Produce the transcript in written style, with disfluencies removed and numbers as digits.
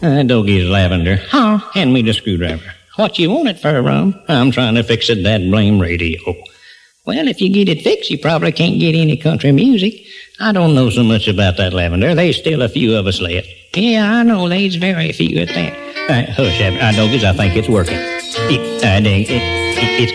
Doggy's Lavender. Huh? Hand me the screwdriver. What you want it for, Rum? I'm trying to fix it, that blame radio. Well, if you get it fixed, you probably can't get any country music. I don't know so much about that, Lavender. There's still a few of us left. Yeah, I know. There's very few at that. Hush, Doggies. I think it's working. It's